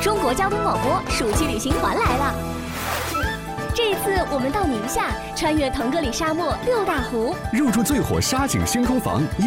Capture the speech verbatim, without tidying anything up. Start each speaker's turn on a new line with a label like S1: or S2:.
S1: 中国交通广播暑期旅行团来了。这一次我们到宁夏，穿越腾格里沙漠六大湖，
S2: 入住最火沙景星空房。